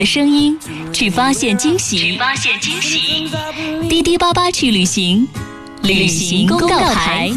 声音去发现惊喜，滴滴八八去旅行，旅行公告牌。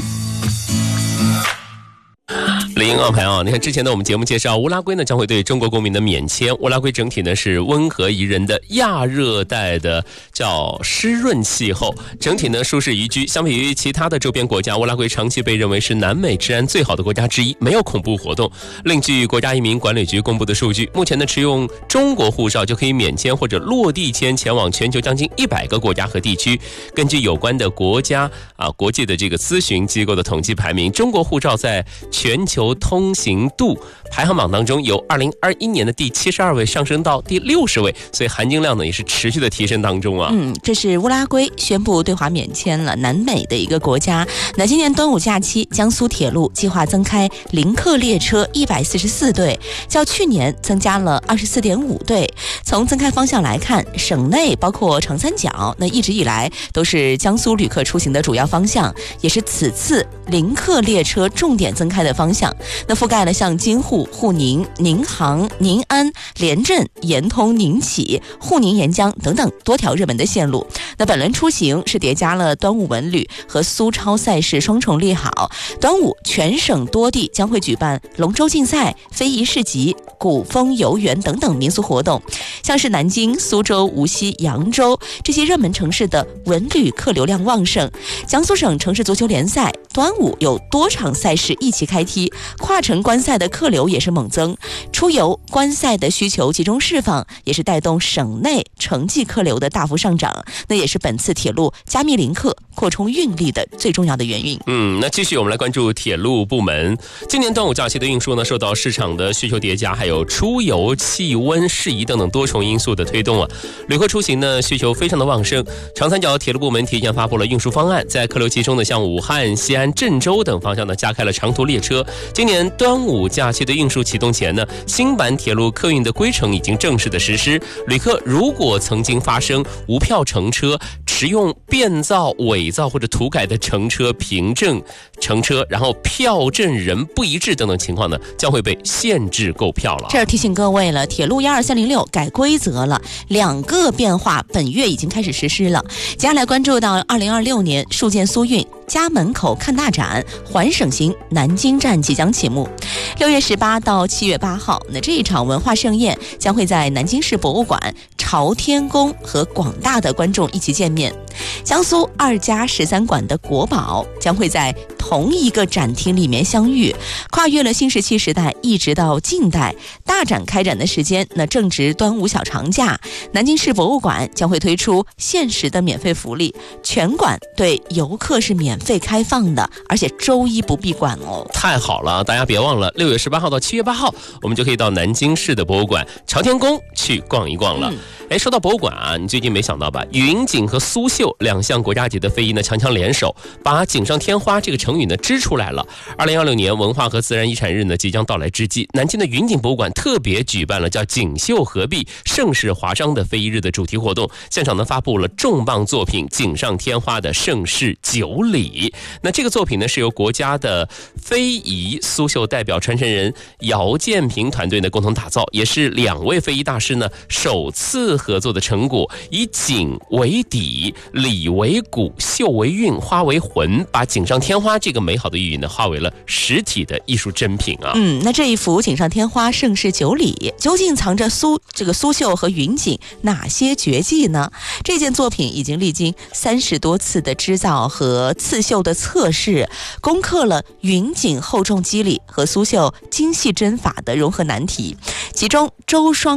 旅行公告牌啊，你看之前呢，我们节目介绍乌拉圭呢将会对中国公民的免签。乌拉圭整体呢是温和宜人的亚热带的叫湿润气候，整体呢舒适宜居。相比于其他的周边国家，乌拉圭长期被认为是南美治安最好的国家之一，没有恐怖活动。另据国家移民管理局公布的数据，目前呢持用中国护照就可以免签或者落地签前往全球将近100个国家和地区。根据有关的国家国际的这个咨询机构的统计排名，中国护照在全球通行度排行榜当中由2021年的第72位上升到第60位，所以含金量呢也是持续的提升当中啊。 这是乌拉圭宣布对华免签了，南美的一个国家。那今年端午假期，江苏铁路计划增开临客列车144对，较去年增加了24.5对。从增开方向来看，省内包括长三角，那一直以来都是江苏旅客出行的主要方向，也是此次临客列车重点增开的方向。那覆盖了像京沪、沪宁、宁杭、宁安、连镇、沿通、宁启、沪宁沿江等等多条热门的线路。那本轮出行是叠加了端午文旅和苏超赛事双重利好。端午全省多地将会举办龙舟竞赛、非遗市集、古风游园等等民俗活动，像是南京、苏州、无锡、扬州这些热门城市的文旅客流量旺盛。江苏省城市足球联赛端午有多场赛事一起开踢，跨城观赛的客流也是猛增，出游观赛的需求集中释放，也是带动省内城际客流的大幅上涨，那也是本次铁路加密临客扩充运力的最重要的原因。 那继续我们来关注铁路部门。今年端午假期的运输呢，受到市场的需求叠加，还有出游、气温、适宜等等多重因素的推动旅客出行呢需求非常的旺盛。长三角铁路部门提前发布了运输方案，在客流集中的像武汉、西安、郑州等方向呢加开了长途列车。今年端午假期的运输启动前呢，新版铁路客运的规程已经正式的实施。旅客如果曾经发生无票乘车、持用变造、伪造或者涂改的乘车凭证乘车，然后票证人不一致等等情况呢，将会被限制购票了。 这儿提醒各位了，铁路12306改规则了，2个变化本月已经开始实施了。接下来关注到2026年戍建苏运家门口看大展环省行南京站即将启幕。6月18到7月8号，那这一场文化盛宴将会在南京市博物馆、朝天宫和广大的观众一起见面。江苏2+13馆的国宝将会在同一个展厅里面相遇，跨越了新石器时代一直到近代。大展开展的时间那正值端午小长假，南京市博物馆将会推出限时的免费福利，全馆对游客是免费开放的，而且周一不闭馆哦。 太好了，大家别忘了6月18号到7月8号，我们就可以到南京市的博物馆朝天宫去逛一逛了。说到博物馆你最近没想到吧？云锦和苏绣2项国家级的非遗呢强强联手，把锦上添花这个成语呢织出来了。2026年文化和自然遗产日呢即将到来之际，南京的云锦博物馆特别举办了叫锦绣合璧、盛世华章的非遗日的主题活动，现场呢发布了重磅作品锦上添花的盛世9礼。那这个作品呢是由国家的非遗苏绣代表传承人姚建平团队呢共同打造，也是2位非遗大师呢首次合作的成果，以锦为底，礼为骨，绣为韵，花为魂，把锦上添花这个美好的寓意呢化为了实体的艺术珍品啊。 那这一幅锦上添花盛世9礼究竟藏着苏绣和云锦哪些绝技呢？这件作品已经历经30多次的织造和刺绣的测试，攻克了云锦厚重肌理和苏绣精细针法的融合难题，其中周双